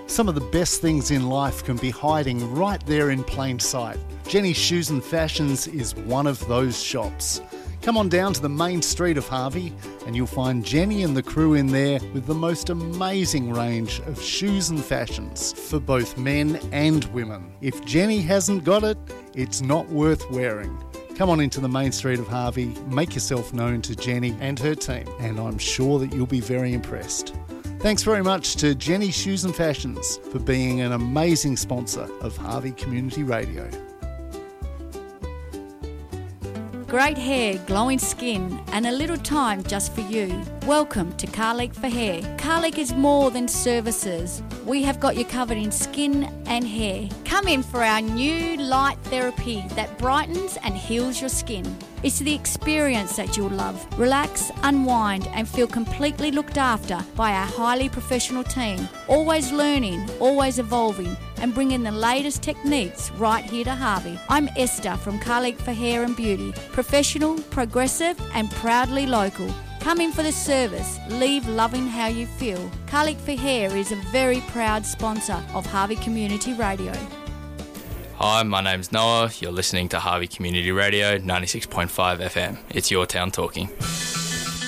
Some of the best things in life can be hiding right there in plain sight. Jenny's Shoes and Fashions is one of those shops. Come on down to the main street of Harvey and you'll find Jenny and the crew in there with the most amazing range of shoes and fashions for both men and women. If Jenny hasn't got it, it's not worth wearing. Come on into the main street of Harvey, make yourself known to Jenny and her team, and I'm sure that you'll be very impressed. Thanks very much to Jenny Shoes and Fashions for being an amazing sponsor of Harvey Community Radio. Great hair, glowing skin, and a little time just for you. Welcome to Carleek for Hair. Carleek is more than services. We have got you covered in skin and hair. Come in for our new light therapy that brightens and heals your skin. It's the experience that you'll love. Relax, unwind, and feel completely looked after by our highly professional team. Always learning, always evolving, and bringing the latest techniques right here to Harvey. I'm Esther from Carleek for Hair and Beauty. Professional, progressive, and proudly local. Come in for the service. Leave loving how you feel. Carleek for Hair is a very proud sponsor of Harvey Community Radio. Hi, my name's Noah. You're listening to Harvey Community Radio, 96.5 FM. It's your town talking.